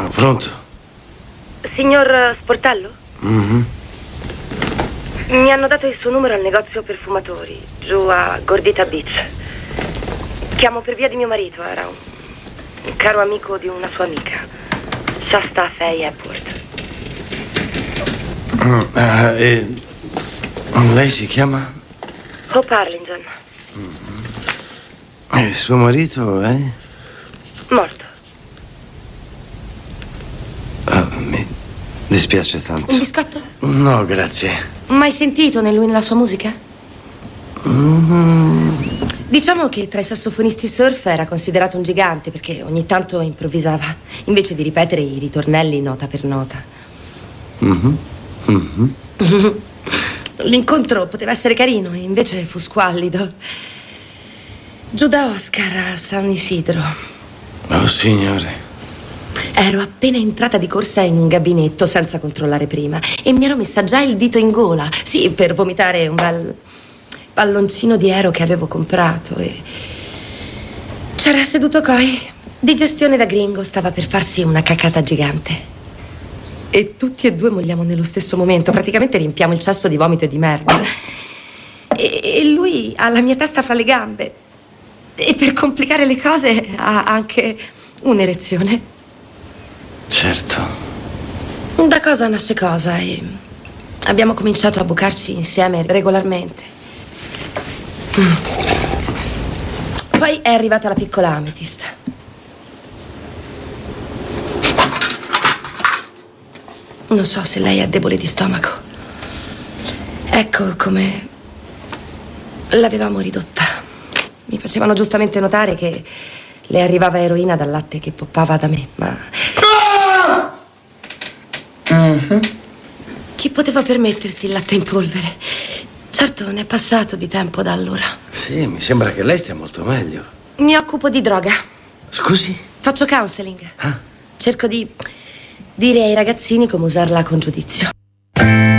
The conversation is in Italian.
Pronto? Signor Sportello? Mm-hmm. Mi hanno dato il suo numero al negozio perfumatori, giù a Gordita Beach. Chiamo per via di mio marito, era un caro amico di una sua amica, Shasta Faye Epworth. Lei si chiama? Hope Arlington. E il suo marito è? Morto. Mi dispiace tanto. Un biscotto? No, grazie. Mai sentito né lui nella sua musica? Diciamo che tra i sassofonisti surf era considerato un gigante perché ogni tanto improvvisava, invece di ripetere i ritornelli nota per nota. L'incontro poteva essere carino, invece fu squallido. Giù da Oscar a San Isidro. Oh, signore. Ero appena entrata di corsa in un gabinetto senza controllare prima e mi ero messa già il dito in gola, sì, per vomitare un bel palloncino di aero che avevo comprato e c'era seduto Coy, digestione da gringo, stava per farsi una cacata gigante. E tutti e due molliamo nello stesso momento, praticamente riempiamo il cesso di vomito e di merda. E lui ha la mia testa fra le gambe e per complicare le cose ha anche un'erezione. Certo. Da cosa nasce cosa e abbiamo cominciato a bucarci insieme regolarmente. Poi è arrivata la piccola Amethyst. Non so se lei è debole di stomaco. Ecco come l'avevamo ridotta. Mi facevano giustamente notare che le arrivava eroina dal latte che poppava da me, ma chi poteva permettersi il latte in polvere? Certo, ne è passato di tempo da allora. Sì, mi sembra che lei stia molto meglio. Mi occupo di droga. Scusi? Faccio counseling. Ah. Cerco di dire ai ragazzini come usarla con giudizio.